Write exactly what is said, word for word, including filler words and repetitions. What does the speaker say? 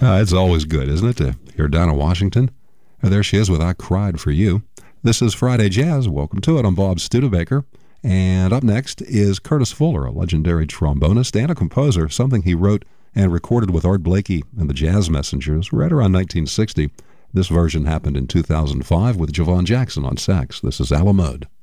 Uh, it's always good, isn't it, to hear Dinah Washington? Uh, there she is with I Cried for You. This is Friday Jazz. Welcome to it. I'm Bob Studebaker. And up next is Curtis Fuller, a legendary trombonist and a composer, something he wrote and recorded with Art Blakey and the Jazz Messengers right around nineteen sixty. This version happened in two thousand five with Javon Jackson on sax. This is A La Mode.